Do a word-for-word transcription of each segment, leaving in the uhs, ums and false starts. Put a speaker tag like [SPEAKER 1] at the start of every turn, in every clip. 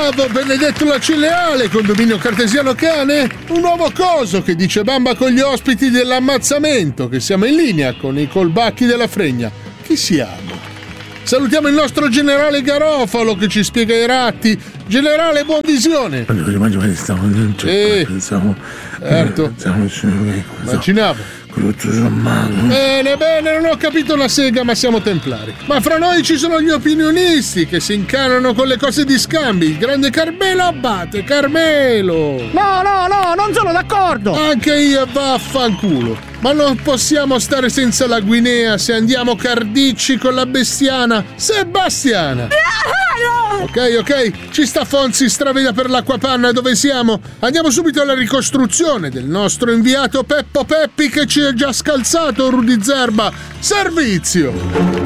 [SPEAKER 1] Bravo, Benedetto la Cileale, condominio cartesiano cane. Un nuovo coso che dice bamba con gli ospiti dell'ammazzamento, che siamo in linea con i colbacchi della fregna. Chi siamo? Salutiamo il nostro generale Garofalo che ci spiega i ratti. Generale, buon visione. Eh, certo. Immaginavo. Bene, bene, non ho capito una sega, ma siamo templari. Ma fra noi ci sono gli opinionisti che si incanano con le cose di scambi. Il grande Carmelo Abate, Carmelo!
[SPEAKER 2] No, no, no, non sono d'accordo!
[SPEAKER 1] Anche io, vaffanculo. Ma non possiamo stare senza la Guinea se andiamo cardicci con la bestiana Sebastiana. Ok, ok, ci sta Fonzi, straveda per l'acquapanna, dove siamo? Andiamo subito alla ricostruzione del nostro inviato Peppo Peppi che ci ha già scalzato Rudy Zerba. Servizio!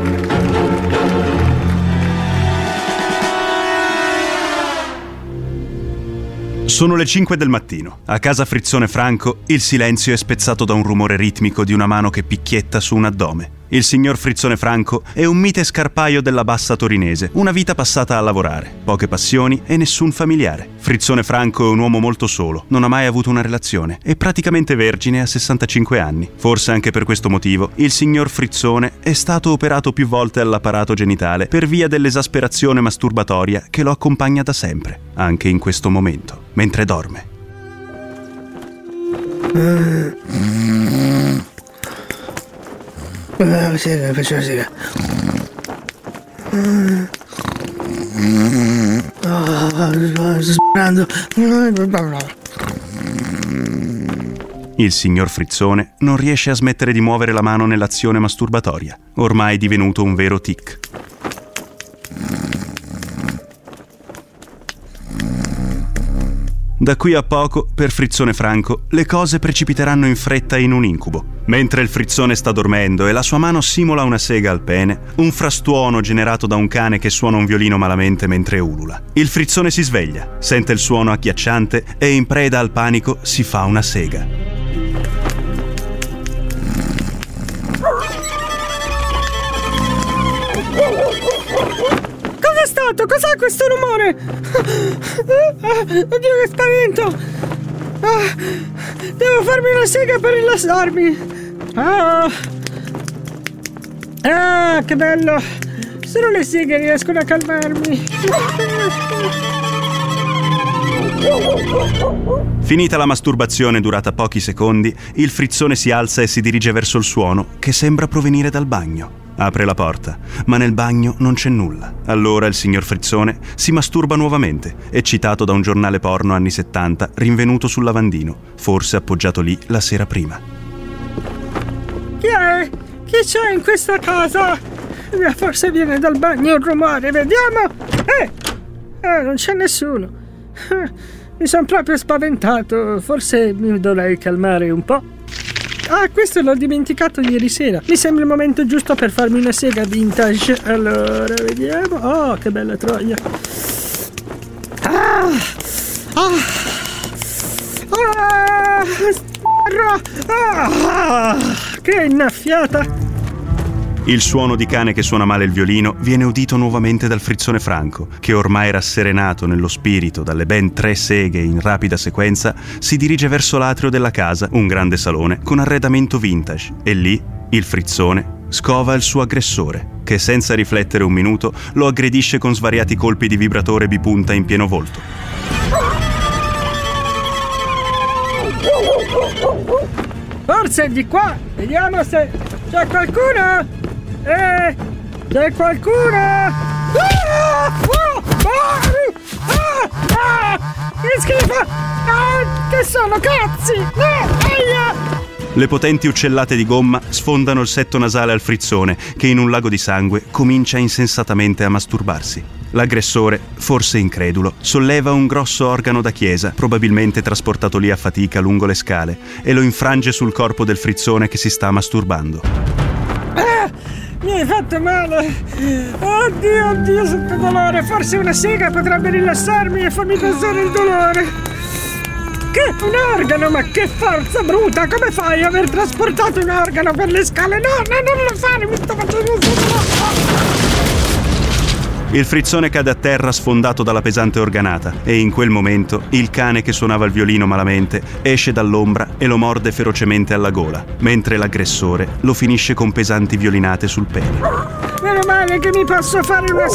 [SPEAKER 3] Sono le cinque del mattino. A casa Frizzone Franco il silenzio è spezzato da un rumore ritmico di una mano che picchietta su un addome. Il signor Frizzone Franco è un mite scarpaio della bassa torinese, una vita passata a lavorare, poche passioni e nessun familiare. Frizzone Franco è un uomo molto solo, non ha mai avuto una relazione, è praticamente vergine a sessantacinque anni. Forse anche per questo motivo il signor Frizzone è stato operato più volte all'apparato genitale per via dell'esasperazione masturbatoria che lo accompagna da sempre, anche in questo momento, mentre dorme.
[SPEAKER 4] Uh, sega, faccio la sega. Oh, sto sperando.
[SPEAKER 3] Il signor Frizzone non riesce a smettere di muovere la mano nell'azione masturbatoria, ormai divenuto un vero tic. Da qui a poco, per Frizzone Franco, le cose precipiteranno in fretta in un incubo. Mentre il Frizzone sta dormendo e la sua mano simula una sega al pene, un frastuono generato da un cane che suona un violino malamente mentre ulula. Il Frizzone si sveglia, sente il suono agghiacciante e in preda al panico si fa una sega.
[SPEAKER 2] Cos'è stato? Cos'è questo rumore? Oddio, che spavento! Ah, devo farmi una sega per rilassarmi. Ah, ah, che bello! Solo le seghe riescono a calmarmi.
[SPEAKER 3] Finita la masturbazione durata pochi secondi, il Frizzone si alza e si dirige verso il suono che sembra provenire dal bagno. Apre la porta, ma nel bagno non c'è nulla. Allora il signor Frizzone si masturba nuovamente, eccitato da un giornale porno anni settanta rinvenuto sul lavandino, forse appoggiato lì la sera prima.
[SPEAKER 2] Chi è? Chi c'è in questa casa? Forse viene dal bagno il rumore, vediamo! Eh! Eh, non c'è nessuno. Mi sono proprio spaventato, forse mi dovrei calmare un po'. Ah, questo l'ho dimenticato ieri sera. Mi sembra il momento giusto per farmi una sega vintage. Allora, vediamo. Oh, che bella troia. Ah! Ah! Ah! Ah! Che innaffiata!
[SPEAKER 3] Il suono di cane che suona male il violino viene udito nuovamente dal Frizzone Franco, che ormai rasserenato nello spirito dalle ben tre seghe in rapida sequenza, si dirige verso l'atrio della casa, un grande salone con arredamento vintage, e lì il Frizzone scova il suo aggressore, che senza riflettere un minuto lo aggredisce con svariati colpi di vibratore bipunta in pieno volto.
[SPEAKER 2] Forse è di qua, vediamo se c'è qualcuno. Eh, c'è qualcuno? Ah! Oh! Ah! Ah! Ah! Che schifo! Ah! Che sono cazzi! No! Aia!
[SPEAKER 3] Le potenti uccellate di gomma sfondano il setto nasale al Frizzone, che in un lago di sangue comincia insensatamente a masturbarsi. L'aggressore, forse incredulo, solleva un grosso organo da chiesa, probabilmente trasportato lì a fatica lungo le scale, e lo infrange sul corpo del Frizzone che si sta masturbando.
[SPEAKER 2] Ah! Mi hai fatto male! Oddio, oddio, sento dolore! Forse una sega potrebbe rilassarmi e farmi passare il dolore! Che un organo, ma che forza bruta! Come fai a aver trasportato un organo per le scale? No, no, non lo fare, mi sto facendo solo.
[SPEAKER 3] Il frizzone cade a terra sfondato dalla pesante organata e in quel momento il cane che suonava il violino malamente esce dall'ombra e lo morde ferocemente alla gola, mentre l'aggressore lo finisce con pesanti violinate sul pene.
[SPEAKER 2] Meno male che mi posso fare una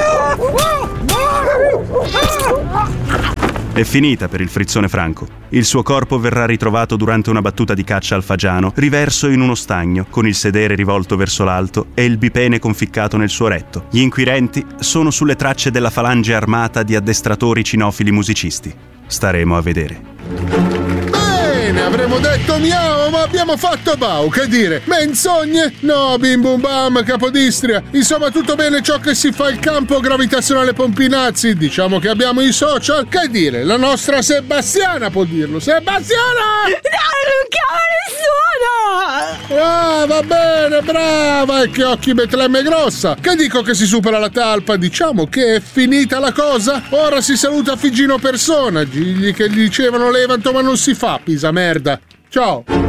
[SPEAKER 3] È finita per il frizzone Franco. Il suo corpo verrà ritrovato durante una battuta di caccia al fagiano, riverso in uno stagno, con il sedere rivolto verso l'alto e il bipene conficcato nel suo retto. Gli inquirenti sono sulle tracce della falange armata di addestratori cinofili musicisti. Staremo a vedere.
[SPEAKER 1] Bene, avremmo detto miau, ma abbiamo fatto bau, che dire? Menzogne? No, bim bum bam, Capodistria. Insomma, tutto bene ciò che si fa il campo gravitazionale Pompinazzi. Diciamo che abbiamo i social. Che dire? La nostra Sebastiana può dirlo. Sebastiana!
[SPEAKER 2] No, non chiamare nessuno!
[SPEAKER 1] Ah, va bene, brava! E che occhi Betlemme grossa! Che dico che si supera la talpa? Diciamo che è finita la cosa? Ora si saluta Figino Persona, gli che gli dicevano levanto ma non si fa, pisa merda. Ciao!